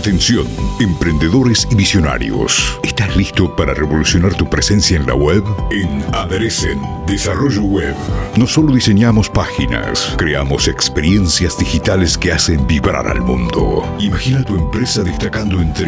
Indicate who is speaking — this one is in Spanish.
Speaker 1: Atención, emprendedores y visionarios. ¿Estás listo para revolucionar tu presencia en la web? En Adresen Desarrollo Web, no solo diseñamos páginas, creamos experiencias digitales que hacen vibrar al mundo. Imagina tu empresa destacando entre